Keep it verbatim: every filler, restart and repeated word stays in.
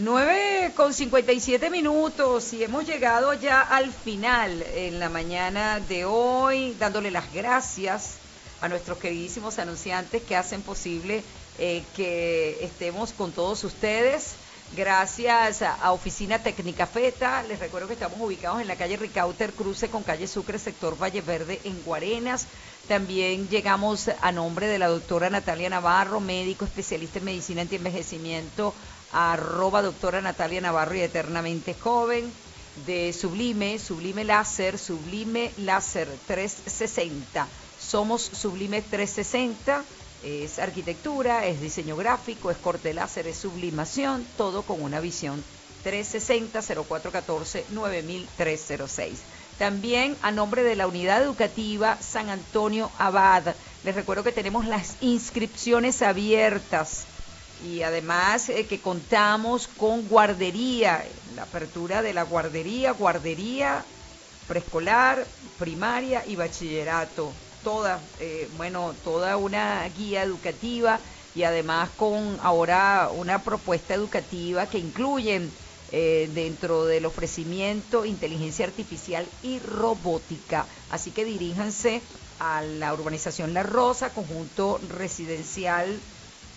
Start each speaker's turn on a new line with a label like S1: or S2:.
S1: nueve con cincuenta y siete minutos y hemos llegado ya al final en la mañana de hoy, dándole las gracias a nuestros queridísimos anunciantes que hacen posible eh, que estemos con todos ustedes. Gracias a, a Oficina Técnica Feta. Les recuerdo que estamos ubicados en la calle Ricauter, cruce con calle Sucre, sector Valle Verde, en Guarenas. También llegamos a nombre de la doctora Natalia Navarro, médico especialista en medicina antienvejecimiento, arroba doctora Natalia Navarro y eternamente joven, de Sublime, Sublime Láser, Sublime Láser trescientos sesenta. Somos Sublime trescientos sesenta. Es arquitectura, es diseño gráfico, es corte láser, es sublimación, todo con una visión trescientos sesenta, cero cuatro uno cuatro, nueve mil trescientos seis. También a nombre de la Unidad Educativa San Antonio Abad, les recuerdo que tenemos las inscripciones abiertas y además eh, que contamos con guardería, la apertura de la guardería, guardería preescolar, primaria y bachillerato. Toda, eh, bueno, toda una guía educativa y además con ahora una propuesta educativa que incluye eh, dentro del ofrecimiento inteligencia artificial y robótica. Así que diríjanse a la urbanización La Rosa, conjunto residencial